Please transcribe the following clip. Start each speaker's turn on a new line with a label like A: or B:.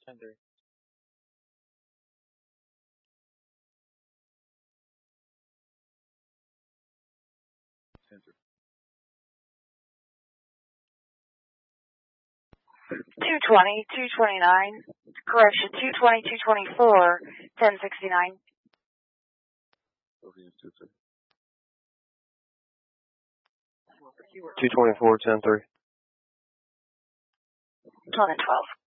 A: 10-3.
B: 220, 229, correction, 220, 224, 1069.
C: 224, 10-3.
B: 12 and 12.